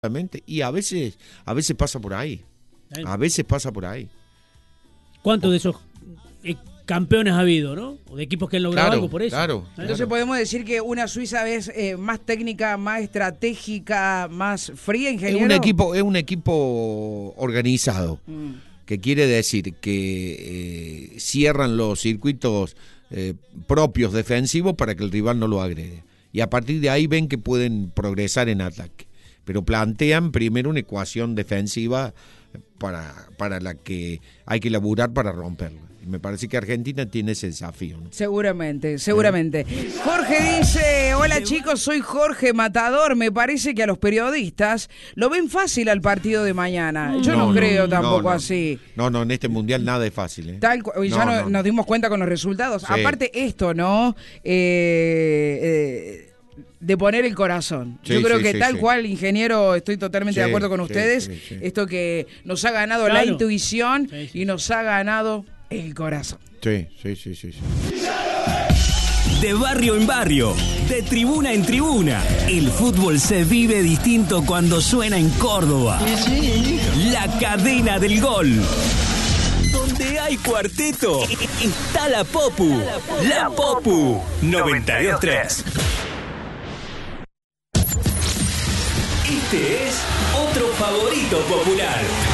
Y a veces pasa por ahí. A veces pasa por ahí. ¿Cuántos de esos campeones ha habido, no? O de equipos que han logrado algo por eso. Claro. Entonces podemos decir que una Suiza es más técnica, más estratégica, más fría, ingeniero. Es un equipo organizado, que quiere decir que cierran los circuitos propios defensivos para que el rival no lo agrede. Y a partir de ahí ven que pueden progresar en ataque. Pero plantean primero una ecuación defensiva para la que hay que laburar para romperla. Y me parece que Argentina tiene ese desafío, ¿no? Seguramente. Jorge dice, hola chicos, soy Jorge Matador. Me parece que a los periodistas lo ven fácil al partido de mañana. Yo no creo tampoco así. No, en este mundial nada es fácil, ¿eh? Nos dimos cuenta con los resultados. Sí. Aparte esto, ¿no? De poner el corazón. Yo creo que tal cual, ingeniero, estoy totalmente de acuerdo con ustedes. Esto que nos ha ganado la intuición y nos ha ganado el corazón. Sí. De barrio en barrio, de tribuna en tribuna, el fútbol se vive distinto cuando suena en Córdoba. La cadena del gol. Donde hay cuarteto, está la Popu. La Popu 92.3. Este es otro favorito popular.